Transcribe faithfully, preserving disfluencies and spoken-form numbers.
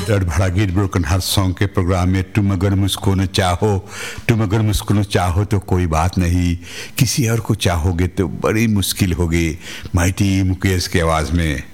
रड़भड़ा गीत broken heart song के programme में तुम अगर मुझको न चाहो तुम अगर मुझको न चाहो तो कोई बात नहीं, किसी और को चाहोगे तो बड़ी मुश्किल होगी। माइटी मुकेश की आवाज़ में